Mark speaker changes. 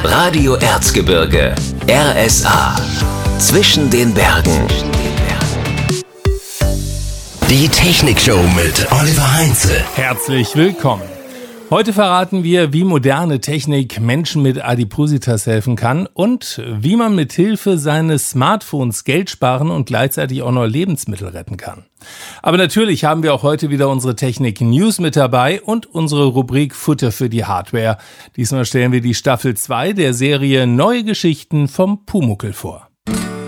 Speaker 1: Radio Erzgebirge, RSA. Zwischen den Bergen. Die Technikshow mit Oliver Heinze.
Speaker 2: Herzlich willkommen. Heute verraten wir, wie moderne Technik Menschen mit Adipositas helfen kann und wie man mit Hilfe seines Smartphones Geld sparen und gleichzeitig auch noch Lebensmittel retten kann. Aber natürlich haben wir auch heute wieder unsere Technik-News mit dabei und unsere Rubrik Futter für die Hardware. Diesmal stellen wir die Staffel 2 der Serie Neue Geschichten vom Pumuckl vor.